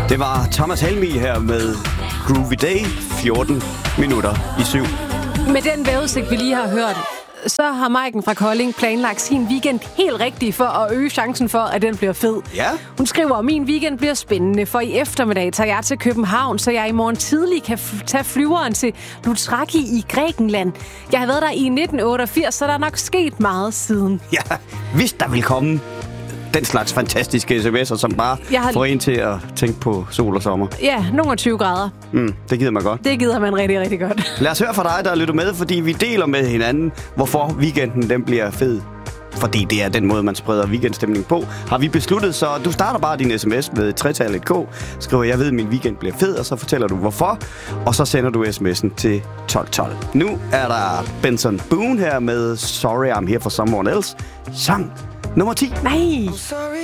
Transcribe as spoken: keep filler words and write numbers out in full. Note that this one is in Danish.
Det var Thomas Helmig her med Groovy Day, fjorten minutter i syv. Med den vejrudsigt, vi lige har hørt, så har Maiken fra Kolding planlagt sin weekend helt rigtigt for at øge chancen for, at den bliver fed. Ja. Hun skriver, at min weekend bliver spændende, for i eftermiddag tager jeg til København, så jeg i morgen tidlig kan f- tage flyveren til Loutraki i Grækenland. Jeg har været der i nitten otteogfirs, så der er nok sket meget siden. Ja, hvis der vil komme den slags fantastiske sms'er, som bare har... får en til at tænke på sol og sommer. Ja, nogle tyve grader. Mm, det gider man godt. Det gider man rigtig, rigtig godt. Lad os høre fra dig, der lytter med, fordi vi deler med hinanden, hvorfor weekenden den bliver fed. Fordi det er den måde, man spreder weekendstemning på. Har vi besluttet, så du starter bare din sms med tretallet K. Skriver, jeg ved, at min weekend bliver fed, og så fortæller du hvorfor. Og så sender du sms'en til tolv tolv. Nu er der Benson Boone her med Sorry I'm Here For Someone Else. Sang nummer ti. Nej.